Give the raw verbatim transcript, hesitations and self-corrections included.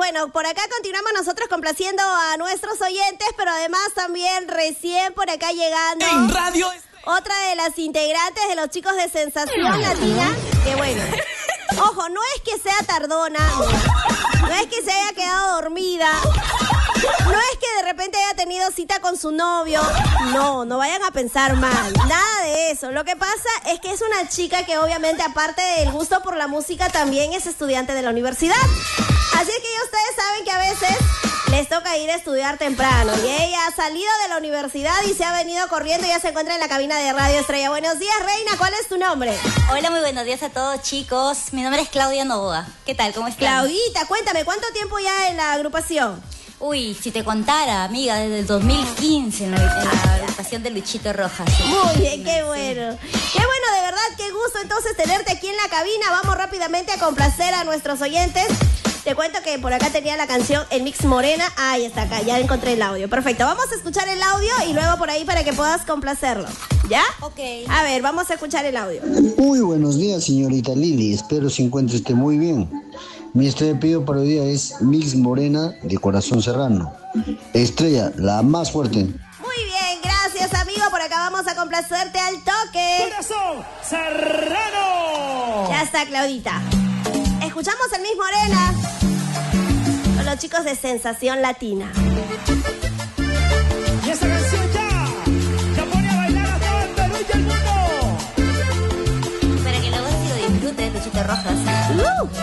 bueno, por acá continuamos nosotros complaciendo a nuestros oyentes, pero además también recién por acá llegando en radio otra de las integrantes de los chicos de Sensación Latina, que bueno, ojo, no es que sea tardona, no, no es que se haya quedado dormida, no es que de repente haya tenido cita con su novio, no, no vayan a pensar mal, nada de eso. Lo que pasa es que es una chica que obviamente aparte del gusto por la música también es estudiante de la universidad. Así que ya ustedes saben que a veces les toca ir a estudiar temprano. Y ella ha salido de la universidad y se ha venido corriendo y ya se encuentra en la cabina de Radio Estrella. Buenos días, Reina, ¿cuál es tu nombre? Hola, muy buenos días a todos, chicos. Mi nombre es Claudia Novoa. ¿Qué tal? ¿Cómo están? Claudita, cuéntame, ¿cuánto tiempo ya en la agrupación? Uy, si te contara, amiga, desde el dos mil quince en la, en la agrupación de Luchito Rojas. Muy bien, qué bueno. Qué bueno, de verdad, qué gusto entonces tenerte aquí en la cabina. Vamos rápidamente a complacer a nuestros oyentes. Te cuento que por acá tenía la canción El Mix Morena. Ahí está, acá, ya encontré el audio. Perfecto, vamos a escuchar el audio y luego por ahí para que puedas complacerlo. ¿Ya? Ok. A ver, vamos a escuchar el audio. Muy buenos días, señorita Lili. Espero se encuentre usted muy bien. Mi estrella de pedido para hoy día es Mix Morena de Corazón Serrano. Estrella, la más fuerte. Muy bien, gracias, amigo. Por acá vamos a complacerte al toque. Corazón Serrano. Ya está, Claudita. Escuchamos el Mix Morena con los chicos de Sensación Latina. Y esa canción ya, ya pone a bailar a todo el Perú y el mundo. Para que luego se lo disfrute, Luchito Rojas. Uh.